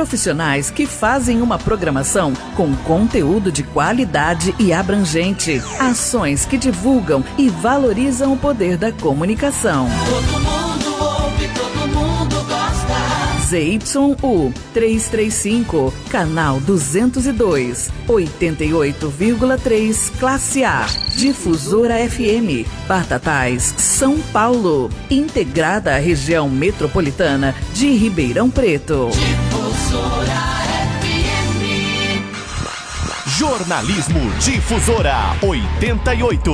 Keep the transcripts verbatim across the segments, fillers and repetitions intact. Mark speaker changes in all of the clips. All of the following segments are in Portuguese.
Speaker 1: Profissionais que fazem uma programação com conteúdo de qualidade e abrangente. Ações que divulgam e valorizam o poder da comunicação.
Speaker 2: Todo mundo ouve, todo mundo gosta.
Speaker 1: Z Y U trezentos e trinta e cinco, canal duzentos e dois, oitenta e oito vírgula três, classe A. Difusora F M, Batatais, São Paulo. Integrada à região metropolitana de Ribeirão Preto.
Speaker 2: Difusora F M.
Speaker 3: Jornalismo Difusora oitenta e oito.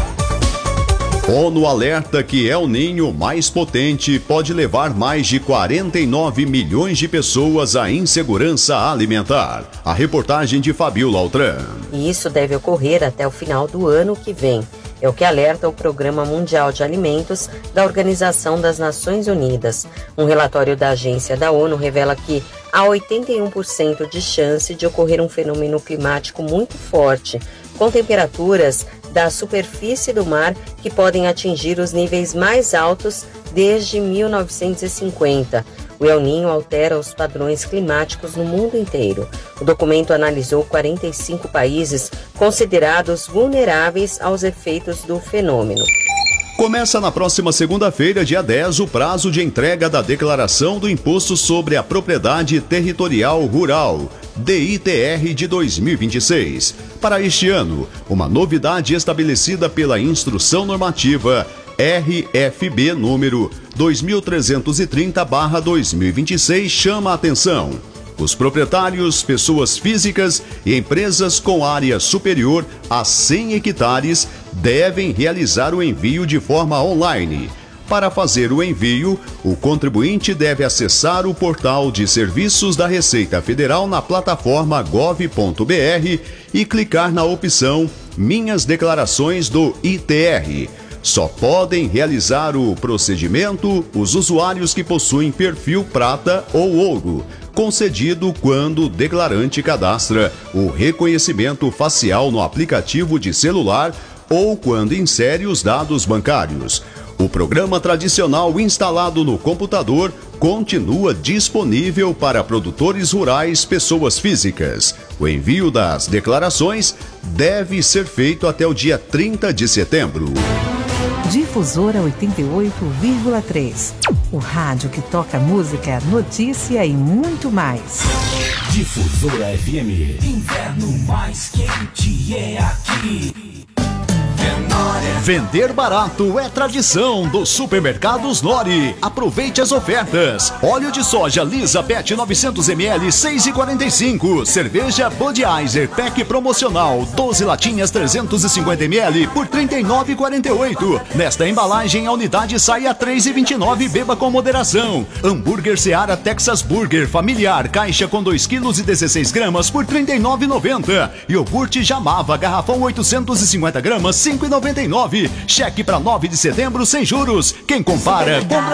Speaker 4: ONU alerta que El Ninho mais potente pode levar mais de quarenta e nove milhões de pessoas à insegurança alimentar. A reportagem de Fabiola Altran.
Speaker 5: E isso deve ocorrer até o final do ano que vem. É o que alerta o Programa Mundial de Alimentos da Organização das Nações Unidas. Um relatório da agência da ONU revela que há oitenta e um por cento de chance de ocorrer um fenômeno climático muito forte, com temperaturas da superfície do mar que podem atingir os níveis mais altos desde mil novecentos e cinquenta. O El Ninho altera os padrões climáticos no mundo inteiro. O documento analisou quarenta e cinco países considerados vulneráveis aos efeitos do fenômeno.
Speaker 4: Começa na próxima segunda-feira, dia dez, o prazo de entrega da declaração do Imposto sobre a Propriedade Territorial Rural, D I T R de dois mil e vinte e seis. Para este ano, uma novidade estabelecida pela Instrução Normativa R F B número dois mil trezentos e trinta barra dois mil e vinte e seis chama a atenção. Os proprietários, pessoas físicas e empresas com área superior a cem hectares devem realizar o envio de forma online. Para fazer o envio, o contribuinte deve acessar o portal de serviços da Receita Federal na plataforma gov ponto br e clicar na opção Minhas Declarações do I T R. Só podem realizar o procedimento os usuários que possuem perfil prata ou ouro, concedido quando o declarante cadastra o reconhecimento facial no aplicativo de celular ou quando insere os dados bancários. O programa tradicional instalado no computador continua disponível para produtores rurais, pessoas físicas. O envio das declarações deve ser feito até o dia trinta de setembro.
Speaker 6: Difusora oitenta e oito vírgula três. O rádio que toca música, notícia e muito mais.
Speaker 3: Difusora F M.
Speaker 2: Inverno mais quente é aqui.
Speaker 3: Vender barato é tradição dos supermercados Nori. Aproveite as ofertas. Óleo de soja Lisa Pet novecentos mililitros, seis reais e quarenta e cinco centavos. Cerveja Budweiser Pack promocional, doze latinhas trezentos e cinquenta mililitros por trinta e nove reais e quarenta e oito centavos. Nesta embalagem a unidade sai a três reais e vinte e nove centavos. Beba com moderação. Hambúrguer Seara Texas Burger familiar, caixa com dois quilos e dezesseis gramas por trinta e nove reais e noventa centavos. Iogurte Jamava, garrafão oitocentos e cinquenta gramas, cinco reais e noventa e nove centavos. Cheque para nove de setembro sem juros. Quem compara, compra